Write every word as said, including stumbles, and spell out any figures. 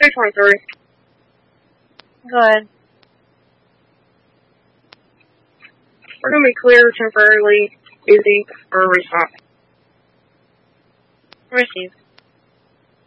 six one three. Go ahead. We're going to be clear temporarily, busy, or restart. Receive.